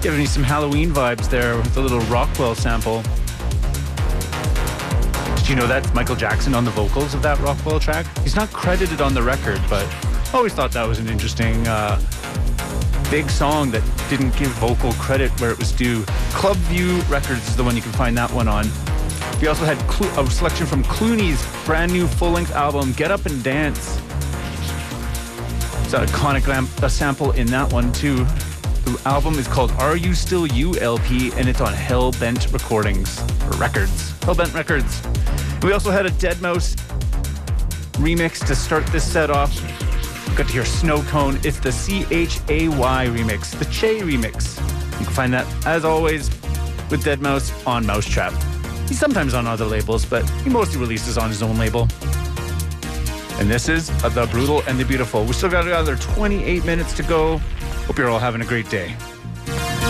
Giving me some Halloween vibes there with a little Rockwell sample. Did you know that's Michael Jackson on the vocals of that Rockwell track? He's not credited on the record, but I always thought that was an interesting big song that didn't give vocal credit where it was due. Club View Records is the one you can find that one on. We also had a selection from Clooney's brand new full-length album, Get Up and Dance. It's an iconic sample in that one too. The album is called Are You Still You LP, and it's on Hellbent Records. Hellbent Records. We also had a Deadmau5 remix to start this set off. Got to hear Snow Cone. It's the CHAY remix, the Che remix. You can find that, as always, with Deadmau5 on Mousetrap. He's sometimes on other labels, but he mostly releases on his own label. And this is The Brutal and the Beautiful. We still got another 28 minutes to go. Hope you're all having a great day.